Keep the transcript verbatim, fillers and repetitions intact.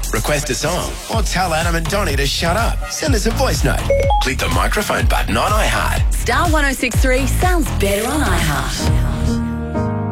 request a song, or tell Adam and Donnie to shut up, send us a voice note. Click the microphone button on iHeart. Star one oh six three sounds better on iHeart.